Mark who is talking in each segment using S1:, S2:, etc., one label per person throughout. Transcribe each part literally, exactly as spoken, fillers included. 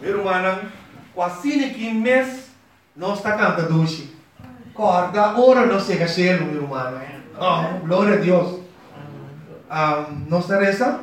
S1: Irmã, quase que mês nós está cantando doce. Corda, ora não chega cielo, meu irmão. Oh, glória a Deus. Um, nós está reza.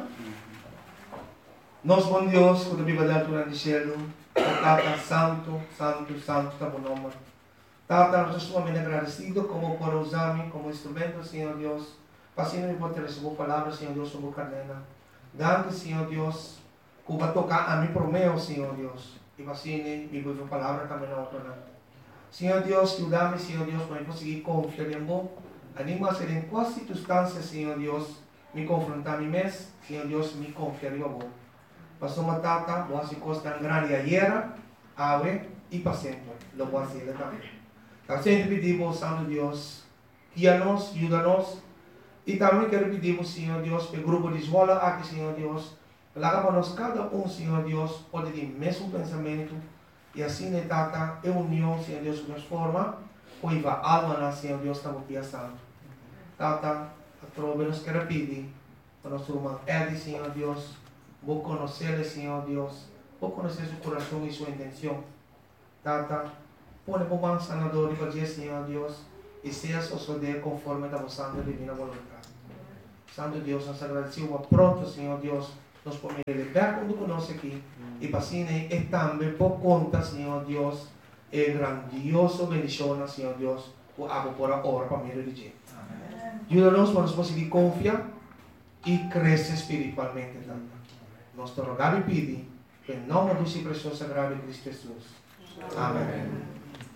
S1: Nós, bom Deus, quando a Bíblia da altura de cielo, Tata, santo, santo, santo, está bom nome. Tata, nós estamos muito agradecidos como por usar-me como instrumento, Senhor Deus. Passinho por ter recebido palavras, Senhor Deus, sobre a cadena. Dando, Senhor Deus, que vai tocar a mim por meu, Senhor Deus. E passinho, me vou palavra também na outra. Senhor Deus, ajuda-me, Senhor Deus, para eu conseguir confiar em você. Anima a ser em qual circunstância, Senhor Deus, me confrontar a mim mesmo, Senhor Deus, me confiar em você. Passou uma tata, boa se costa grande ayer, ave e para sempre. Lo voy a hacer também. Então, sempre pedimos, Santo Deus, guia-nos, ajuda-nos. E também quero pedir, Senhor Deus, para o grupo de escola aqui, Senhor Deus, larga para nós cada um, Senhor Deus, pode ter o mesmo pensamento. E assim, né, tata, é união, Senhor Deus, que nos forma, pois a alma, Senhor Deus, está muito santo. Tata, a trova nos quer pedir, para nosso irmão Edi, Senhor Deus, vou conhecer, Senhor Deus, vou conhecer seu coração e sua intenção. Tata, põe por mão sanador e fazer, Senhor Deus, e seja suceder conforme a vossa santa divina vontade. Santo Deus, nós agradecemos pronto, Senhor Deus, nos podemos liberar quando conosco aqui. E para assim, é também por conta, Senhor Deus, é grandioso bendição, Senhor Deus, o abo por a hora para mim dirigir. Ajuda-nos para nós conseguir confiar e crescer espiritualmente. Nós te rogamos e pedimos, em nome do seu precioso sagrado Cristo Jesus. Amém.